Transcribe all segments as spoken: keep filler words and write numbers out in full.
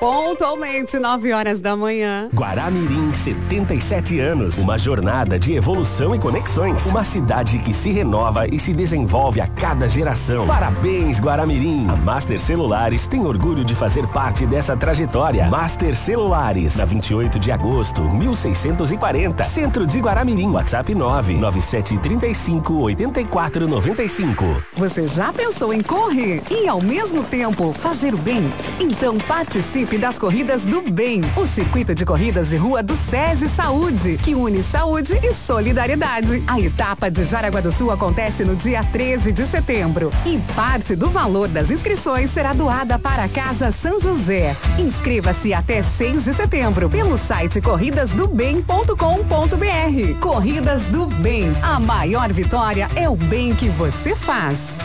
Pontualmente, nove horas da manhã. Guaramirim, setenta e sete anos. Uma jornada de evolução e conexões. Uma cidade que se renova e se desenvolve a cada geração. Parabéns, Guaramirim. A Master Celulares tem orgulho de fazer parte dessa trajetória. Master Celulares, na vinte e oito de agosto, mil seiscentos e quarenta. Centro de Guaramirim. WhatsApp nove nove sete três cinco oito quatro nove cinco. Você já pensou em correr e ao mesmo tempo fazer o bem? Então participe das Corridas do Bem, o circuito de corridas de rua do SESI Saúde, que une saúde e solidariedade. A etapa de Jaraguá do Sul acontece no dia treze de setembro e parte do valor das inscrições será doada para a Casa São José. Inscreva-se até seis de setembro pelo site corridas do bem ponto com ponto br. Corridas do Bem, a maior vitória é o bem que você faz.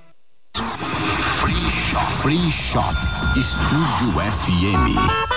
Free Shop, Free Shop, Estúdio F M.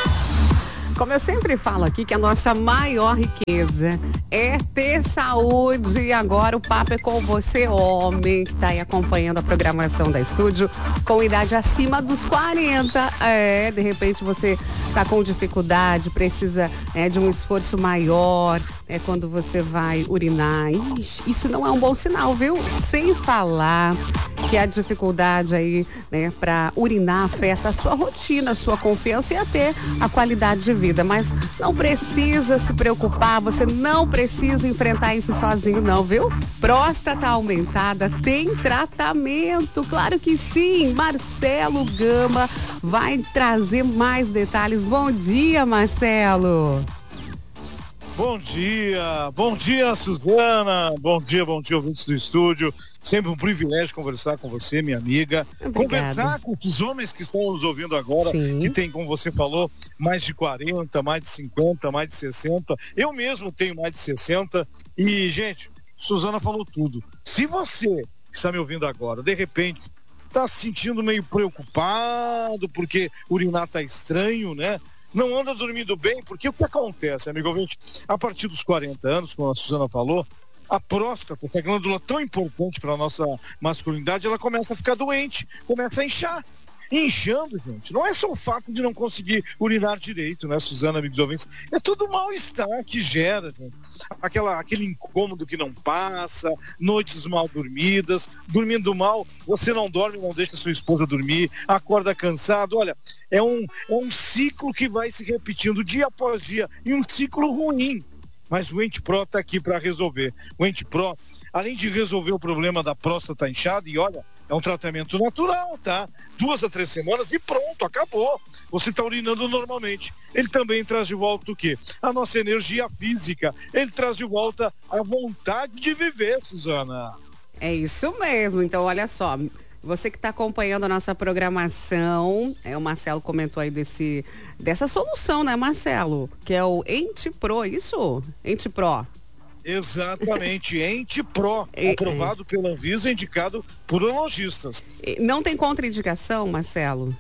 Como eu sempre falo aqui, que a nossa maior riqueza é ter saúde. E agora o papo é com você, homem, que está aí acompanhando a programação da Estúdio, com idade acima dos quarenta. É, de repente você está com dificuldade, precisa é, de um esforço maior, é quando você vai urinar. Ixi, isso não é um bom sinal, viu? Sem falar que a dificuldade aí, né, para urinar afeta a sua rotina, a sua confiança e até a qualidade de vida. Mas não precisa se preocupar, você não precisa enfrentar isso sozinho não, viu? Próstata aumentada tem tratamento, claro que sim. Marcelo Gama vai trazer mais detalhes. Bom dia, Marcelo. Bom dia, bom dia, Suzana, bom dia, bom dia, ouvintes do estúdio. Sempre um privilégio conversar com você, minha amiga. Obrigada. Conversar com os homens que estão nos ouvindo agora, Sim. que tem, como você falou, mais de quarenta, mais de cinquenta, mais de sessenta. Eu mesmo tenho mais de sessenta. E, gente, Suzana falou tudo. Se você que está me ouvindo agora, de repente, está se sentindo meio preocupado porque urinar está estranho, né? Não anda dormindo bem, porque o que acontece, amigo ouvinte? A partir dos quarenta anos, como a Suzana falou, a próstata, essa glândula tão importante para a nossa masculinidade, ela começa a ficar doente, começa a inchar. E inchando, gente, não é só o fato de não conseguir urinar direito, né, Suzana, amigos ouvintes? É todo o mal-estar que gera, gente. Aquela, aquele incômodo que não passa, noites mal dormidas, dormindo mal, você não dorme, não deixa sua esposa dormir, acorda cansado. Olha, é um, é um ciclo que vai se repetindo dia após dia, e um ciclo ruim. Mas o EntePro está aqui para resolver. O EntePro, além de resolver o problema da próstata inchada, e olha, é um tratamento natural, tá? Duas a três semanas e pronto, acabou. Você está urinando normalmente. Ele também traz de volta o quê? A nossa energia física. Ele traz de volta a vontade de viver, Suzana. É isso mesmo. Então, olha só. Você que está acompanhando a nossa programação, é, o Marcelo comentou aí desse, dessa solução, né, Marcelo? Que é o EntePro, isso? EntePro. Exatamente, EntePro, aprovado pela Anvisa, indicado por urologistas. Não tem contraindicação, Marcelo?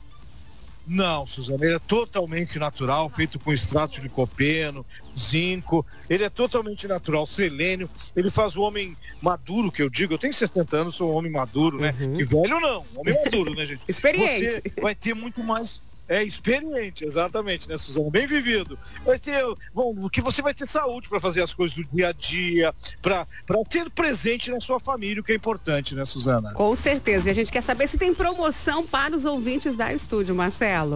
Não, Suzana, ele é totalmente natural, feito com extrato de licopeno, zinco, ele é totalmente natural, selênio, ele faz o homem maduro, que eu digo, eu tenho sessenta anos, sou um homem maduro, né? Uhum. Que velho não, homem maduro, né, gente? Experiente. Você vai ter muito mais... É experiente, exatamente, né, Suzana? Bem vivido. Vai ter, bom, que você vai ter saúde para fazer as coisas do dia a dia, para ter presente na sua família, o que é importante, né, Suzana? Com certeza. E a gente quer saber se tem promoção para os ouvintes da Estúdio, Marcelo.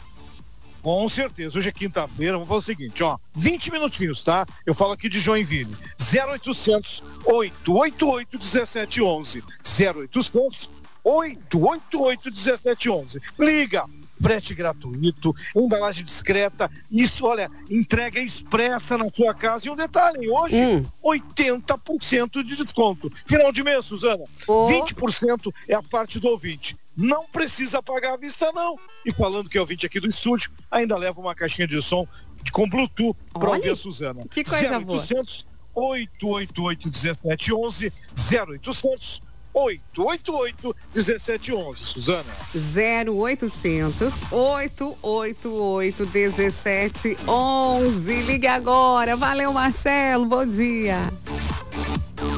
Com certeza. Hoje é quinta-feira, vamos fazer o seguinte, ó, vinte minutinhos, tá? Eu falo aqui de Joinville. zero oitocentos, oito oito oito, um sete um um. zero oitocentos, oito oito oito, um sete um um. Liga! Frete gratuito, embalagem discreta, isso, olha, entrega expressa na sua casa. E um detalhe, hein? Hoje, hum. oitenta por cento de desconto. Final de mês, Suzana, oh. vinte por cento é a parte do ouvinte. Não precisa pagar à vista, não. E falando que é ouvinte aqui do estúdio, ainda leva uma caixinha de som com Bluetooth para ouvir a Suzana. Que coisa zero oitocentos, oito oito oito, um sete um um, zero oitocentos, oito oito oito, um sete um um, Suzana. zero oitocentos, oito oito oito, um sete um um. Liga agora. Valeu, Marcelo. Bom dia.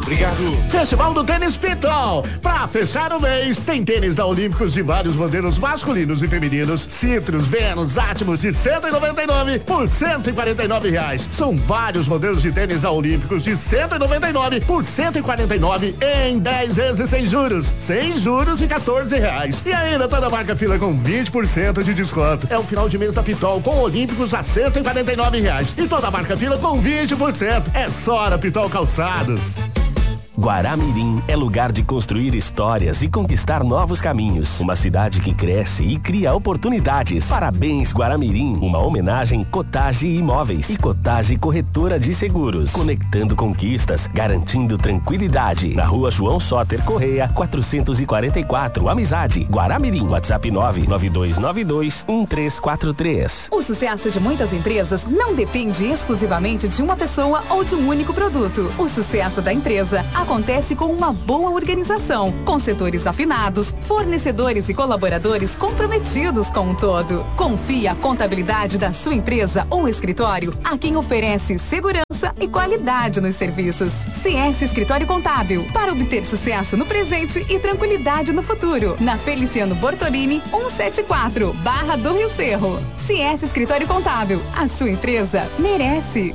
Obrigado. Festival do Tênis Pitol. Pra fechar o mês, tem tênis da Olímpicos de vários modelos masculinos e femininos. Citrus, Venus, Atmos de cento e noventa e nove por cento e quarenta e nove reais. São vários modelos de tênis da Olímpicos de cento e noventa e nove por cento e quarenta e nove em dez vezes sem juros. Sem juros e quatorze reais. E ainda toda a marca Fila com vinte por cento de desconto. É o final de mês da Pitol com Olímpicos a cento e quarenta e nove reais. E toda a marca Fila com vinte por cento. É só na Pitol Calçados. Guaramirim é lugar de construir histórias e conquistar novos caminhos. Uma cidade que cresce e cria oportunidades. Parabéns, Guaramirim. Uma homenagem Cottage Imóveis e Cottage Corretora de Seguros. Conectando conquistas, garantindo tranquilidade. Na rua João Soter Correia, quatrocentos e quarenta e quatro, Amizade. Guaramirim, WhatsApp nove nove dois nove dois um três quatro três. O sucesso de muitas empresas não depende exclusivamente de uma pessoa ou de um único produto. O sucesso da empresa acontece com uma boa organização, com setores afinados, fornecedores e colaboradores comprometidos com o todo. Confie a contabilidade da sua empresa ou escritório a quem oferece segurança e qualidade nos serviços. C S Escritório Contábil, para obter sucesso no presente e tranquilidade no futuro. Na Feliciano Bortolini, cento e setenta e quatro, Barra do Rio Cerro. C S Escritório Contábil, a sua empresa merece.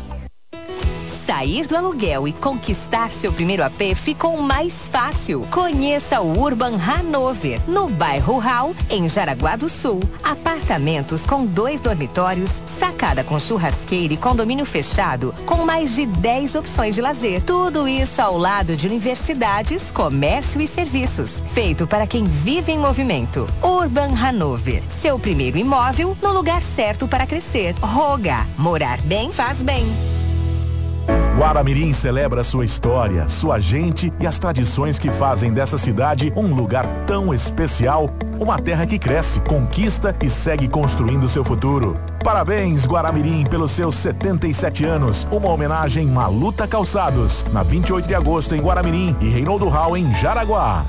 Sair do aluguel e conquistar seu primeiro A P ficou mais fácil. Conheça o Urban Hanover, no bairro Hall, em Jaraguá do Sul. Apartamentos com dois dormitórios, sacada com churrasqueira e condomínio fechado, com mais de dez opções de lazer. Tudo isso ao lado de universidades, comércio e serviços. Feito para quem vive em movimento. Urban Hanover, seu primeiro imóvel no lugar certo para crescer. Roga, morar bem faz bem. Guaramirim celebra sua história, sua gente e as tradições que fazem dessa cidade um lugar tão especial. Uma terra que cresce, conquista e segue construindo seu futuro. Parabéns, Guaramirim, pelos seus setenta e sete anos. Uma homenagem Maluta Calçados, na vinte e oito de agosto em Guaramirim e Reinaldo Hall em Jaraguá.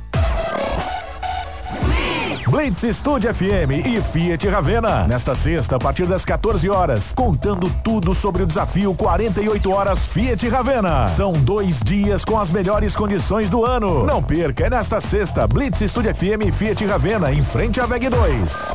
Blitz Estúdio F M e Fiat Ravena. Nesta sexta, a partir das quatorze horas, contando tudo sobre o desafio quarenta e oito horas Fiat Ravena. São dois dias com as melhores condições do ano. Não perca, é nesta sexta, Blitz Estúdio F M e Fiat Ravena, em frente à V E G dois.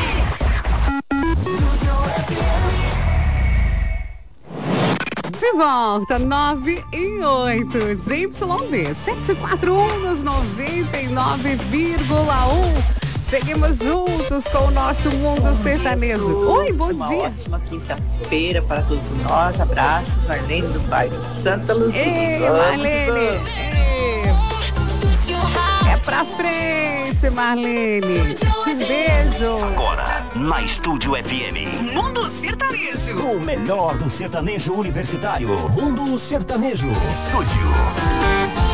De volta, nove e oito, Z Y D setecentos e quarenta e um nos noventa e nove vírgula um. Seguimos juntos com o nosso Mundo bom Sertanejo. Dia, Oi, bom Uma dia. Uma ótima quinta-feira para todos nós. Abraços, Marlene do bairro Santa Luzia. Ei, vamos, Marlene. vamos. Ei. É pra frente, Marlene. Beijo. Agora, na Estúdio F M. Mundo Sertanejo. O melhor do sertanejo universitário. Mundo Sertanejo. Estúdio.